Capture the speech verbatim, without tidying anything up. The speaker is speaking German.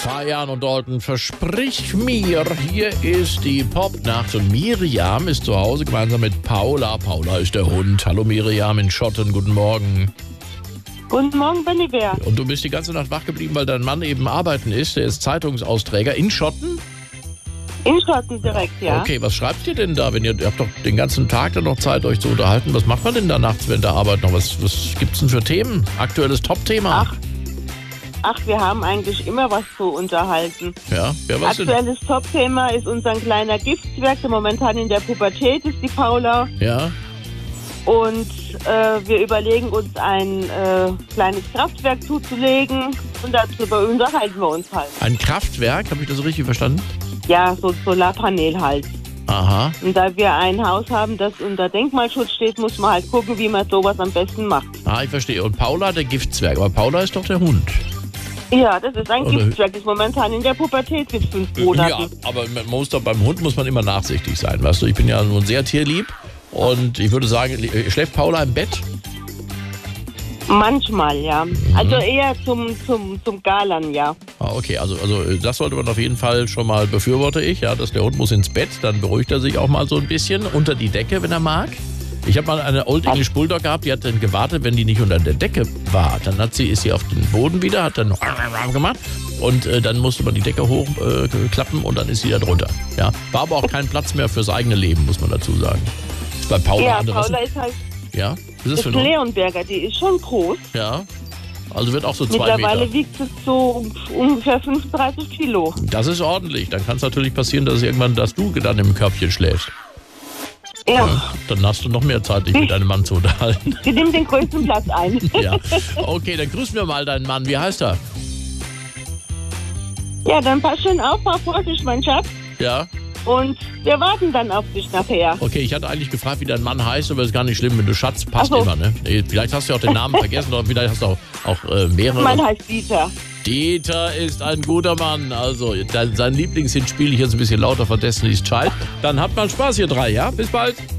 Fajan und Dalton, versprich mir, hier ist die Popnacht und Miriam ist zu Hause gemeinsam mit Paula. Paula ist der Hund. Hallo Miriam in Schotten, guten Morgen. Guten Morgen, Benny Bär. Und du bist die ganze Nacht wach geblieben, weil dein Mann eben arbeiten ist. Der ist Zeitungsausträger in Schotten? In Schotten direkt, ja. Okay, was schreibt ihr denn da? Wenn ihr, ihr habt doch den ganzen Tag dann noch Zeit, euch zu unterhalten. Was macht man denn da nachts während der Arbeit noch? Was, was gibt's denn für Themen? Aktuelles Top-Thema? Ach, ach, wir haben eigentlich immer was zu unterhalten. Ja, wer was denn? Aktuelles Top-Thema ist unser kleiner Giftswerk, der momentan in der Pubertät ist, die Paula. Ja. Und äh, wir überlegen uns ein äh, kleines Kraftwerk zuzulegen und darüber unterhalten wir uns halt. Ein Kraftwerk, habe ich das richtig verstanden? Ja, so ein Solarpanel halt. Aha. Und da wir ein Haus haben, das unter Denkmalschutz steht, muss man halt gucken, wie man sowas am besten macht. Ah, ich verstehe. Und Paula, der Giftswerk. Aber Paula ist doch der Hund. Ja, das ist ein Oder Giftswerk, das ist momentan in der Pubertät mit fünf Monaten. Ja, aber man muss doch, beim Hund muss man immer nachsichtig sein, weißt du? Ich bin ja nun sehr tierlieb und ich würde sagen, schläft Paula im Bett? Manchmal, ja. Mhm. Also eher zum, zum, zum Galern, ja. Ah, okay, also, also das sollte man auf jeden Fall schon mal, befürworte ich, ja, dass der Hund muss ins Bett, dann beruhigt er sich auch mal so ein bisschen unter die Decke, wenn er mag. Ich habe mal eine Old English Bulldog gehabt, die hat dann gewartet, wenn die nicht unter der Decke war. Dann hat sie, ist sie auf den Boden wieder, hat dann gemacht und äh, dann musste man die Decke hochklappen äh, und dann ist sie da drunter. Ja, war aber auch kein Platz mehr fürs eigene Leben, muss man dazu sagen. Ist bei Paula Ja, anders. Paula ist halt Ja, ist das für ein Leonberger, die ist schon groß. Ja, also wird auch so zwei Mittlerweile Meter. wiegt es so ungefähr fünfunddreißig Kilo. Das ist ordentlich. Dann kann es natürlich passieren, dass irgendwann, dass du dann im Körbchen schläfst. Ja, Ja, dann hast du noch mehr Zeit, dich mit deinem Mann zu unterhalten. sie nimmt den größten Platz ein. Ja, okay, dann grüßen wir mal deinen Mann. Wie heißt er? Ja, dann pass schön auf, fahr Vorsicht, mein Schatz. Ja, Und wir warten dann auf dich nachher. okay, ich hatte eigentlich gefragt, wie dein Mann heißt, aber ist gar nicht schlimm, wenn du Schatz passt Ach so. immer, ne? Vielleicht hast du ja auch den Namen vergessen oder vielleicht hast du auch, auch äh, mehrere. Mein heißt Dieter. Dieter ist ein guter Mann. Also, sein Lieblingshit spiele ich jetzt ein bisschen lauter von Destiny's Child. Dann habt mal Spaß, ihr drei, ja? Bis bald.